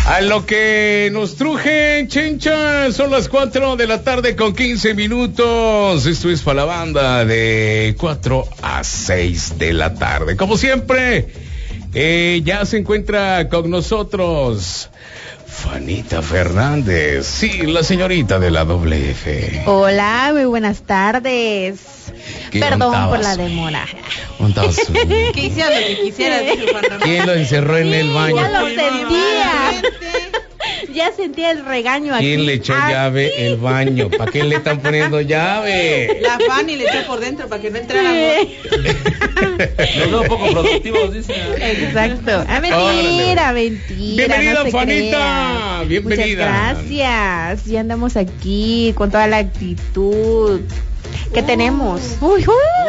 A lo que nos truje, Chencha, son las 4 de la tarde con 15 minutos. Esto es para la banda de 4 a 6 de la tarde. Como siempre, ya se encuentra con nosotros Fanita Fernández, sí, la señorita de la WF. Hola, muy buenas tardes. Perdón por la demora. ¿Qué hicieron lo que quisieras? ¿Quién lo encerró en el baño? Ya lo sentía. Ya sentía el regaño aquí. ¿Quién le echó llave el baño? ¿Para qué le están poniendo llave? La Fanny le echó por dentro para que no entrara. Los dos poco productivos, dicen. Exacto. Mentira. Bienvenida, no Fanita. Bienvenida. Muchas gracias. Ya andamos aquí con toda la actitud que tenemos. Uy.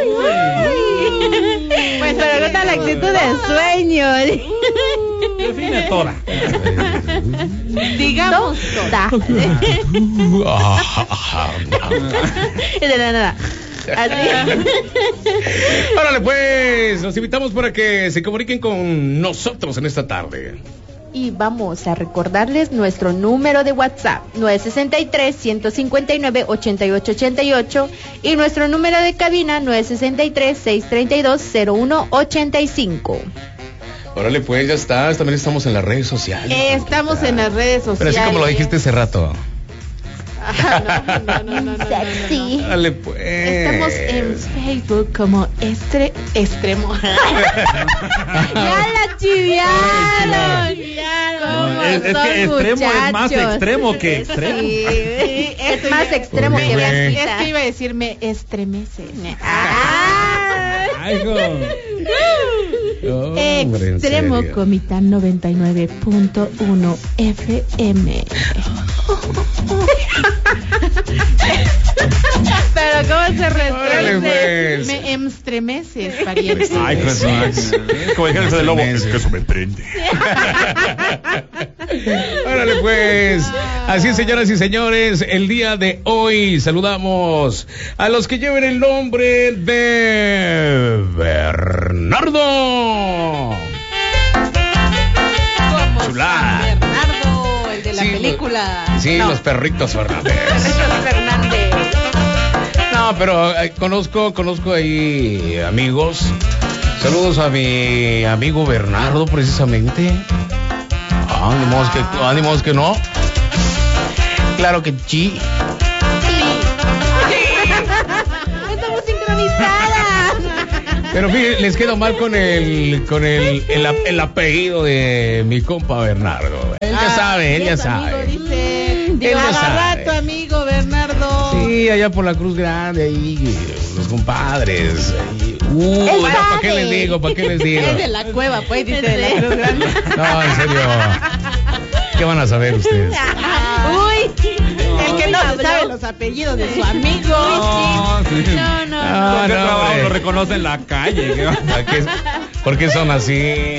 Pues pero con toda la actitud de sueño. Define toda. Digamos toda. Nada. Órale pues, los invitamos para que se comuniquen con nosotros en esta tarde. Y vamos a recordarles nuestro número de WhatsApp, 963-159-8888, y nuestro número de cabina, 963-632-0185. Órale pues, ya estás, también estamos en las redes sociales. Estamos en las redes sociales. Pero así como lo dijiste hace rato. No. Sexy. Dale pues. Estamos en Facebook como extremo. Ya la chiviaron. Es que extremo es más extremo que extremo. Sí, es más extremo que Blanquita. Es que iba a decir me estremece. Ay, Extremo Comitán 99.1 FM. Pero ¿cómo se Órale, retrece? pues. Me estremeces, pariente. Ay, Max. Como dijeron eso de lobo, que eso me prende. Órale pues. Así es, señoras y señores, el día de hoy saludamos a los que lleven el nombre de Bernardo. Chulada. Bernardo, el de la película. Sí, no. Los perritos Fernández. No, pero conozco ahí amigos. Saludos a mi amigo Bernardo, precisamente. Ánimos que no. Claro que sí. Estamos sincronizadas. Pero fíjense, les quedo mal con el apellido de mi compa Bernardo. Él ya sabe. Agarra a tu amigo Bernardo. Sí, allá por la Cruz Grande, ahí, los compadres. ¿Para qué les digo? Es de la cueva, pues, dice de la Cruz Grande. No, en serio. ¿Qué van a saber ustedes? Uy, el que no sabe los apellidos de su amigo. No. No, lo reconoce en la calle. ¿Por qué son así?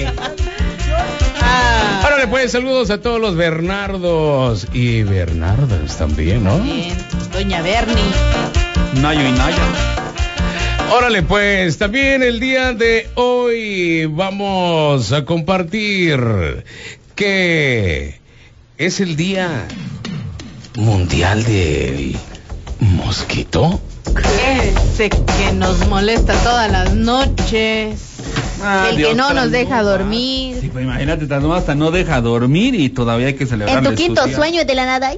Órale pues, saludos a todos los Bernardos y Bernardas también, ¿no? Bien, doña Bernie. Nayo y Naya. Órale pues, también el día de hoy vamos a compartir que es el Día Mundial del Mosquito. Ese que nos molesta todas las noches. El que no nos deja dormir. Sí, pues imagínate, hasta no deja dormir y todavía hay que celebrar. En tu quinto sueño de la nada.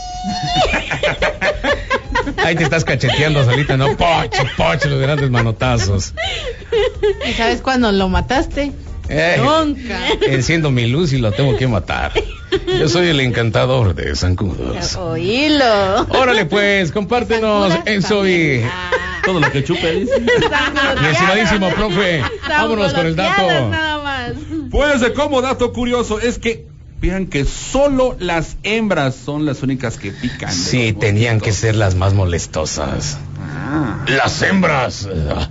Ahí te estás cacheteando solita, ¿no? Poche, los grandes manotazos. ¿Y sabes cuándo lo mataste? Nunca. Enciendo mi luz y lo tengo que matar. Yo soy el encantador de zancudos. Oílo. Órale pues, compártenos eso y todo lo que chupe, dice. Mi estimadísimo profe, vámonos con el dato. Nada más. Pues como dato curioso es que vean que solo las hembras son las únicas que pican. Sí, tenían que ser las más molestosas. Las hembras.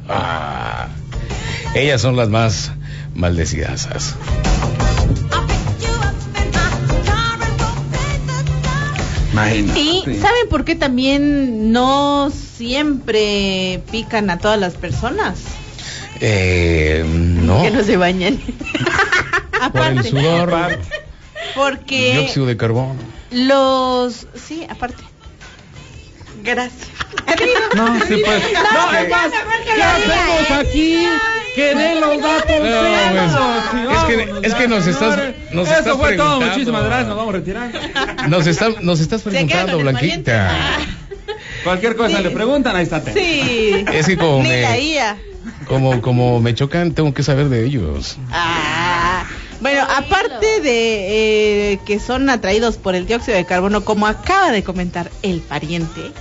Ellas son las más maldecidasas. ¿Y saben por qué también no siempre pican a todas las personas? No. Que no se bañan. Por el sudor. Porque dióxido de carbono. sí, aparte. Gracias. No, sí, pues. No, es más, ¿qué hacemos aquí? Que den los datos. Es que nos estás Eso fue todo, preguntando. muchísimas gracias, nos vamos a retirar. Nos estás preguntando, Blanquita. Cualquier cosa le preguntan, ahí está. Sí. Es que como Ni la IA. como me chocan, tengo que saber de ellos. Bueno, aparte de que son atraídos por el dióxido de carbono, como acaba de comentar el pariente.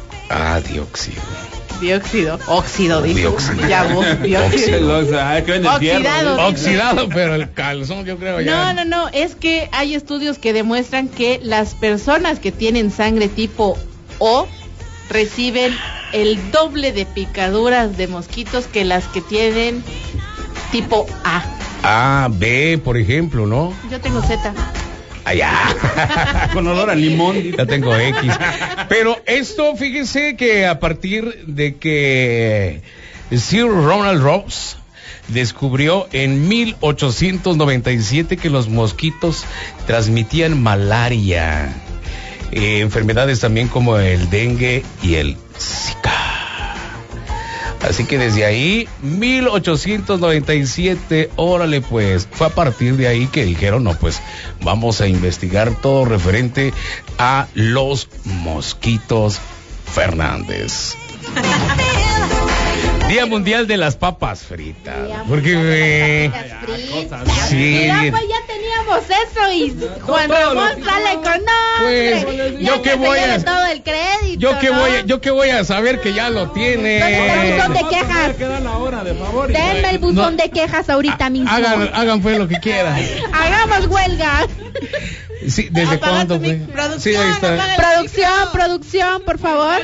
Óxido, dice. Dióxido. Ya vos, dióxido. Oxidado, pero el calzón yo creo ya. No, es que hay estudios que demuestran que las personas que tienen sangre tipo O reciben el doble de picaduras de mosquitos que las que tienen tipo A. A, B, por ejemplo, ¿no? Yo tengo Z. Allá. Con olor a limón. Ya tengo X. Pero esto, fíjense que a partir de que Sir Ronald Ross descubrió en 1897 que los mosquitos transmitían malaria, enfermedades también como el dengue y el Zika. Así que desde ahí, 1897, órale pues, fue a partir de ahí que dijeron, no pues, vamos a investigar todo referente a los mosquitos Fernández. Día Mundial de las Papas Fritas. Porque sí. Mira, pues ya teníamos eso y Juan Ramón sale con pues, yo que voy a todo el crédito. Yo que voy a saber que ya lo tiene. ¿Dónde está el buzón de quejas? Denme el buzón de quejas ahorita mismo. Hagan pues lo que quieran. Hagamos huelga. Sí, ¿desde cuándo fue? Sí, ahí está. Producción, por favor.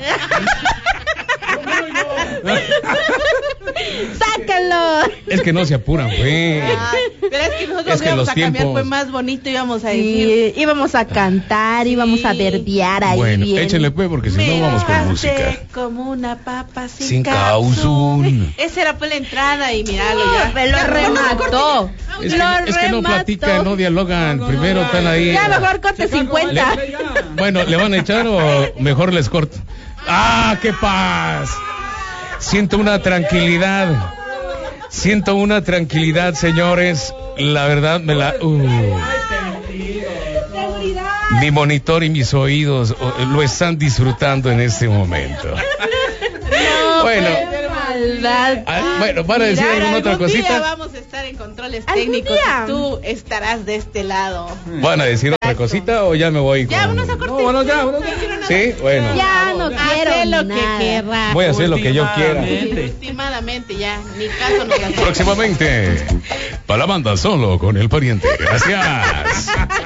¡Sácalo! Es que no se apuran, güey. Pero es que nosotros íbamos a cambiar, fue más bonito, íbamos a decir. Íbamos a cantar, íbamos a verbiar ahí. Bueno, bien. échenle pues, porque si no vamos con música. Como una papa sin causún. Esa era pues la entrada y míralo ya. Me lo remató. Es que no platican, no dialogan. Primero están ahí. Ya mejor corte 50. Bueno, ¿le van a echar o mejor les corto? ¡Ah, qué paz! Siento una tranquilidad, señores. La verdad mi monitor y mis oídos lo están disfrutando en este momento. Bueno, ¿van a decir alguna otra cosita? Día vamos a estar en controles técnicos y tú estarás de este lado. ¿Van a decir otra cosita o ya me voy? Ya, unos a corte. No, bueno, ya. Sí, bueno. Ya no quiero lo que querrás. Voy a hacer lo que yo quiera. Últimamente ya, ni caso nos hace. Próximamente, para la banda solo con el pariente. Gracias.